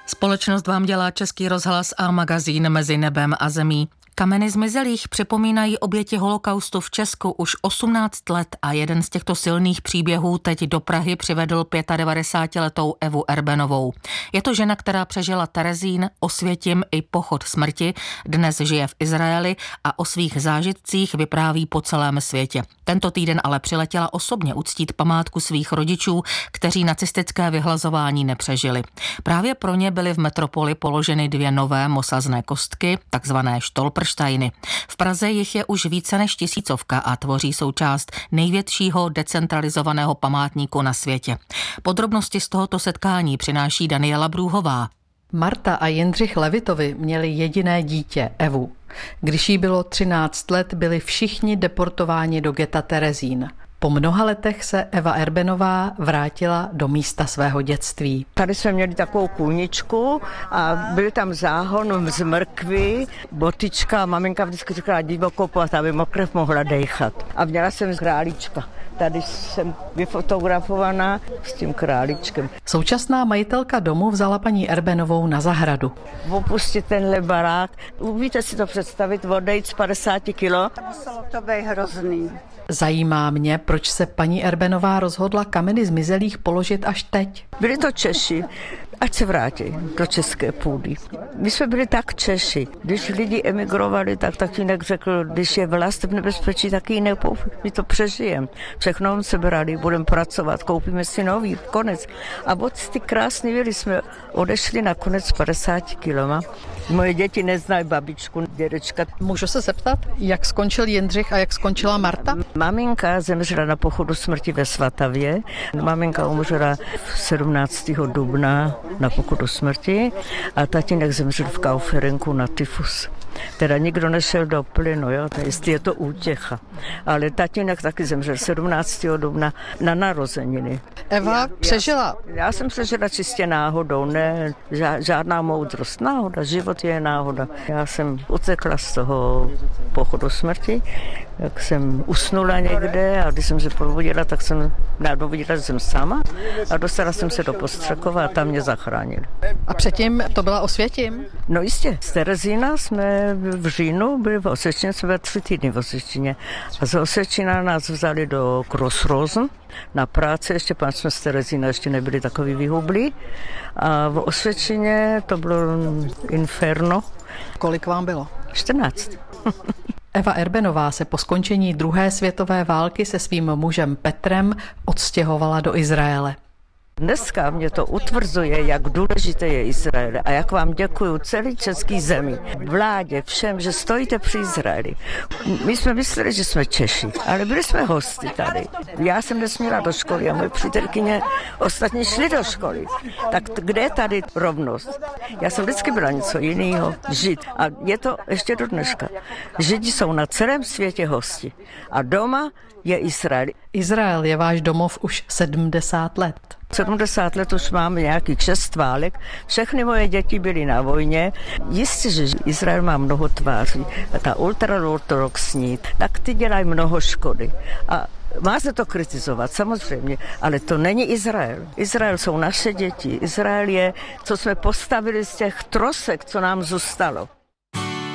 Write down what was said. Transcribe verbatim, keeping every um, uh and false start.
Společnost vám dělá Český rozhlas a magazín Mezi nebem a zemí. Kameny zmizelých připomínají oběti holokaustu v Česku už osmnáct let a jeden z těchto silných příběhů teď do Prahy přivedl devadesátiletou Evu Erbenovou. Je to žena, která přežila Terezín, Osvětim i pochod smrti, dnes žije v Izraeli a o svých zážitcích vypráví po celém světě. Tento týden ale přiletěla osobně uctít památku svých rodičů, kteří nacistické vyhlazování nepřežili. Právě pro ně byly v metropoli položeny dvě nové mosazné kostky, takzvané Stolpersteiny. V Praze jich je už více než tisícovka a tvoří součást největšího decentralizovaného památníku na světě. Podrobnosti z tohoto setkání přináší Daniela Brůhová. Marta a Jindřich Levitovi měli jediné dítě, Evu. Když jí bylo třináct let, byli všichni deportováni do geta Terezín. Po mnoha letech se Eva Erbenová vrátila do místa svého dětství. Tady jsme měli takovou kůničku a byl tam záhon z mrkvy, botička a maminka vždycky říkala divoko pot, aby mokrev mohla dejchat. A měla jsem králíčka. Tady jsem vyfotografovaná s tím králíčkem. Současná majitelka domu vzala paní Erbenovou na zahradu. Opustit tenhle barák, umíte si to představit, odejít z padesát kilo? Muselo to být hrozný. Zajímá mě, proč se paní Erbenová rozhodla kameny zmizelých položit až teď. Byli to Češi, ať se vrátí do české půdy. My jsme byli tak Češi. Když lidi emigrovali, tak tatínek řekl, když je vlast v nebezpečí, tak ji nepou. My to přežijeme. Všechno se brali, budeme pracovat, koupíme si nový, konec. A od ty krásné věly jsme odešli na konec padesáti kiloma. Moje děti neznají babičku, dědečka. Můžu se zeptat, jak skončil Jindřich a jak skončila Marta? Maminka zemřela na pochodu smrti ve Svatavě. Maminka umřela sedmnáctého dubna na pochodu smrti a tatínek zemřel v Kauferingu na tyfus. Teda nikdo nešel do plynu, jo, to jestli je to útěcha. Ale tatínek taky zemřel sedmnáctého dubna na narozeniny. Eva já, přežila. Já, já jsem přežila čistě náhodou, ne žádná moudrost. Náhoda, život je náhoda. Já jsem utekla z toho pochodu smrti, jak jsem usnula někde a když jsem se probudila, tak jsem probudila, že jsem sama a dostala jsem se do Postřekova a tam mě zachránili. A předtím to byla Osvětim? No jistě, z Terezína jsme v říjnu byli v Osvětině, jsme byli tři týdny v Osvětině. A z Osvětina nás vzali do Grossrosen na práci, ještě pak jsme z Terezína ještě nebyli takový vyhublí. A v Osvětině to bylo inferno. Kolik vám bylo? čtrnáct. Eva Erbenová se po skončení druhé světové války se svým mužem Petrem odstěhovala do Izraele. Dneska mě to utvrzuje, jak důležité je Izrael a jak vám děkuju celý český zemi, vládě, všem, že stojíte při Izraeli. My jsme mysleli, že jsme Češi, ale byli jsme hosty tady. Já jsem nesměla do školy a moje přítelkyně ostatní šli do školy. Tak kde je tady rovnost? Já jsem vždycky byla něco jiného, žid. A je to ještě do dneška. Židi jsou na celém světě hosti a doma je Izrael. Izrael je váš domov už sedmdesát let. sedmdesát let už máme nějaký šest válek. Všechny moje děti byly na vojně. Jistě, že Izrael má mnoho tváří. A ta ultraortodoxní, tak ty dělají mnoho škody. A má se to kritizovat, samozřejmě, ale to není Izrael. Izrael jsou naše děti. Izrael je, co jsme postavili z těch trosek, co nám zůstalo.